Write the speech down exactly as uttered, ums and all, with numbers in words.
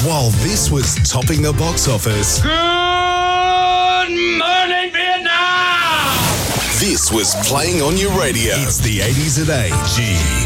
While this was topping the box office, Good morning, Vietnam! this was playing on your radio. It's the eighties at A G.